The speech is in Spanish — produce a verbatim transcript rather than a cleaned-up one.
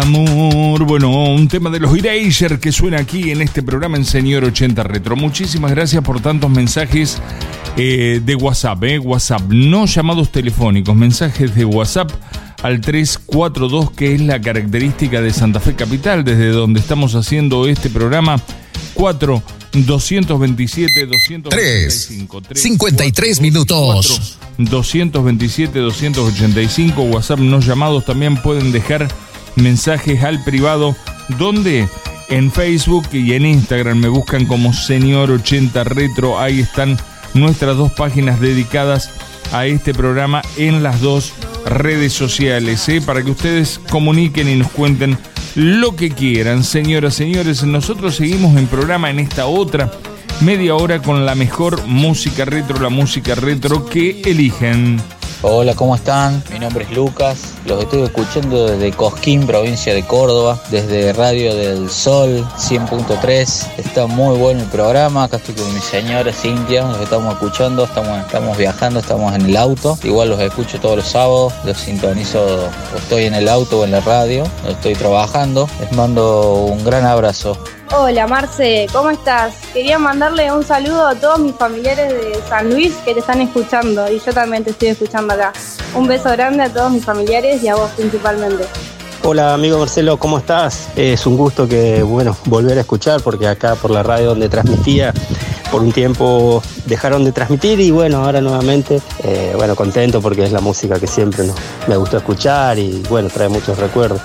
Amor, bueno, un tema de los Erasure que suena aquí en este programa en Señor ochenta Retro. Muchísimas gracias por tantos mensajes eh, de WhatsApp, eh, WhatsApp, no llamados telefónicos, mensajes de WhatsApp al tres cuatro dos, que es la característica de Santa Fe Capital, desde donde estamos haciendo este programa. Cuatro doscientos veintisiete doscientos ochenta y cinco, tres cincuenta y tres minutos. doscientos veintisiete doscientos ochenta y cinco, WhatsApp no llamados. También pueden dejar mensajes al privado, donde en Facebook y en Instagram me buscan como Señor ochenta Retro. Ahí están nuestras dos páginas dedicadas a este programa en las dos redes sociales, ¿eh? Para que ustedes comuniquen y nos cuenten lo que quieran. Señoras, señores, nosotros seguimos en programa en esta otra media hora con la mejor música retro, la música retro que eligen. Hola, ¿cómo están? Mi nombre es Lucas, los estoy escuchando desde Cosquín, provincia de Córdoba, desde Radio del Sol cien punto tres. Está muy bueno el programa, acá estoy con mi señora Cintia, los estamos escuchando, estamos, estamos viajando, estamos en el auto, igual los escucho todos los sábados, los sintonizo, estoy en el auto o en la radio, estoy trabajando, les mando un gran abrazo. Hola Marce, ¿cómo estás? Quería mandarle un saludo a todos mis familiares de San Luis que te están escuchando, y yo también te estoy escuchando acá. Un beso grande a todos mis familiares y a vos principalmente. Hola amigo Marcelo, ¿cómo estás? Es un gusto que, bueno, volver a escuchar, porque acá por la radio donde transmitía por un tiempo dejaron de transmitir y bueno, ahora nuevamente, eh, bueno, contento porque es la música que siempre ¿no? me gustó escuchar y bueno, trae muchos recuerdos.